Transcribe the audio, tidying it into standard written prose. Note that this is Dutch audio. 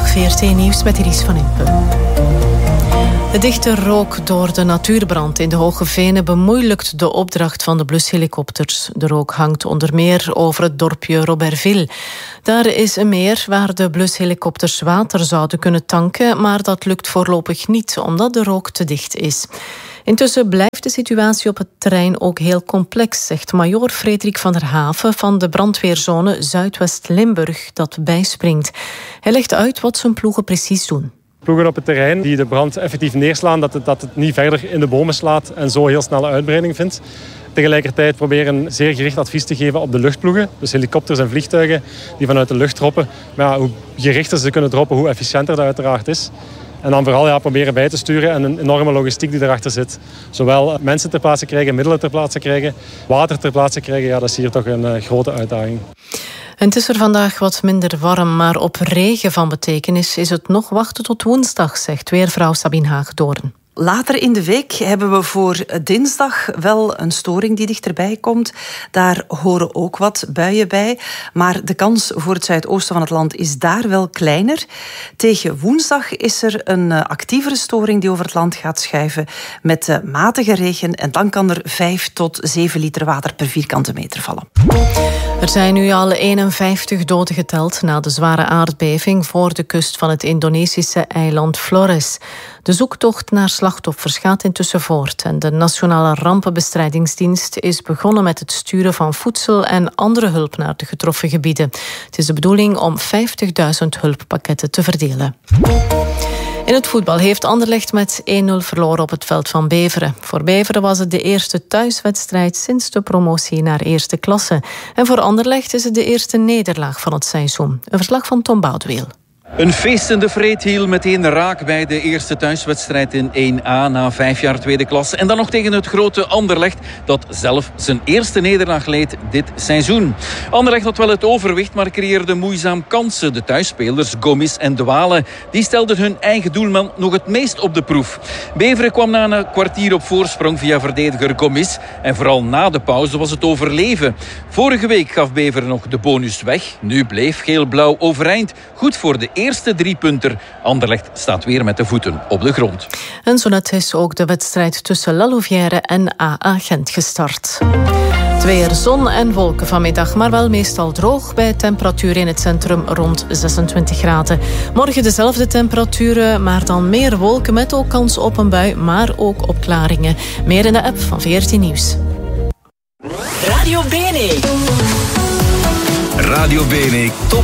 Goedemiddag, VRT Nieuws met Iris van Impen. De dichte rook door de natuurbrand in de Hoge Venen bemoeilijkt de opdracht van de blushelikopters. De rook hangt onder meer over het dorpje Robertville. Daar is een meer waar de blushelikopters water zouden kunnen tanken, maar dat lukt voorlopig niet, omdat de rook te dicht is. Intussen blijft de situatie op het terrein ook heel complex, zegt majoor Frederik van der Haven van de brandweerzone Zuidwest-Limburg dat bijspringt. Hij legt uit wat zijn ploegen precies doen. Ploegen op het terrein die de brand effectief neerslaan, dat het niet verder in de bomen slaat en zo heel snelle uitbreiding vindt. Tegelijkertijd proberen zeer gericht advies te geven op de luchtploegen. Dus helikopters en vliegtuigen die vanuit de lucht droppen. Maar ja, hoe gerichter ze kunnen droppen, hoe efficiënter dat uiteraard is. En dan vooral proberen bij te sturen en een enorme logistiek die erachter zit. Zowel mensen ter plaatse krijgen, middelen ter plaatse krijgen, water ter plaatse krijgen. Ja, dat is hier toch een grote uitdaging. En het is er vandaag wat minder warm, maar op regen van betekenis is het nog wachten tot woensdag, zegt weervrouw Sabine Haagdoorn. Later in de week hebben we voor dinsdag wel een storing die dichterbij komt. Daar horen ook wat buien bij. Maar de kans voor het zuidoosten van het land is daar wel kleiner. Tegen woensdag is er een actievere storing die over het land gaat schuiven met matige regen. En dan kan er 5 tot 7 liter water per vierkante meter vallen. Er zijn nu al 51 doden geteld na de zware aardbeving voor de kust van het Indonesische eiland Flores. De zoektocht naar slachtoffers gaat intussen voort en de Nationale Rampenbestrijdingsdienst is begonnen met het sturen van voedsel en andere hulp naar de getroffen gebieden. Het is de bedoeling om 50.000 hulppakketten te verdelen. In het voetbal heeft Anderlecht met 1-0 verloren op het veld van Beveren. Voor Beveren was het de eerste thuiswedstrijd sinds de promotie naar eerste klasse. En voor Anderlecht is het de eerste nederlaag van het seizoen. Een verslag van Tom Boudeweel. Een feestende Vreethiel meteen raak bij de eerste thuiswedstrijd in 1A na 5 jaar tweede klasse. En dan nog tegen het grote Anderlecht dat zelf zijn eerste nederlaag leed dit seizoen. Anderlecht had wel het overwicht, maar creëerde moeizaam kansen. De thuisspelers Gomis en De Wale die stelden hun eigen doelman nog het meest op de proef. Beveren kwam na een kwartier op voorsprong via verdediger Gomis. En vooral na de pauze was het overleven. Vorige week gaf Beveren nog de bonus weg. Nu bleef geel-blauw overeind. Goed voor de eerste 3-punter. Anderlecht staat weer met de voeten op de grond. En zo net is ook de wedstrijd tussen La Louvière en AA Gent gestart. Het weer, zon en wolken vanmiddag, maar wel meestal droog bij temperatuur in het centrum rond 26 graden. Morgen dezelfde temperaturen, maar dan meer wolken met ook kans op een bui, maar ook opklaringen. Meer in de app van VRT Nieuws. Radio Bene. Radio Bene Top